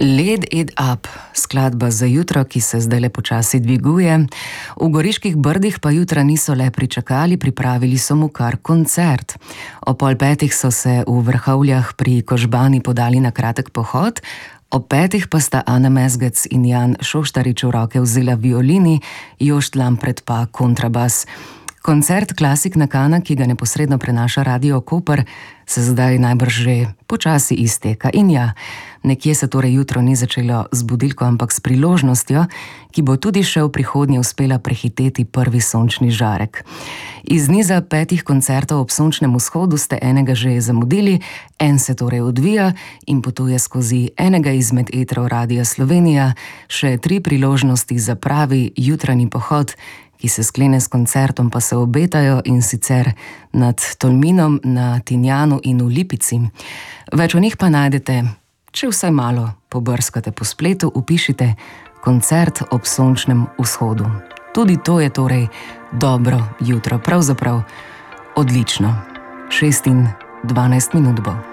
Led It Up, skladba za jutro, ki se zdaj le počasi dviguje. V Goriških brdih pa jutra niso le pričakali, pripravili so mu kar koncert. O 4:30 so se v Vrhovljah pri Kožbani podali na kratek pohod, ob 5 pa sta Ana Mezgec in Jan Šoštarič v roke vzela violini, Jošt Lampret pa kontrabas. Koncert Klasik na Kana, ki ga neposredno prenaša Radio Koper, se zdaj najbrž že počasi izteka. In ja, nekje se torej jutro ni začelo z budilko, ampak s priložnostjo, ki bo tudi še v prihodnje uspela prehiteti prvi sončni žarek. Iz niza 5 koncertov ob sončnem vzhodu ste enega že zamudili, en se torej odvija in potuje skozi enega izmed etrov Radia Slovenija, še 3 priložnosti za pravi jutranji pohod, ki se sklene s koncertom, pa se obetajo, in sicer nad Tolminom, na Tinjanu in v Lipici. Več o njih pa najdete, če vsaj malo pobrskate po spletu, vpišite koncert ob sončnem vzhodu. Tudi to je torej dobro jutro, pravzaprav odlično. 6:12 bo.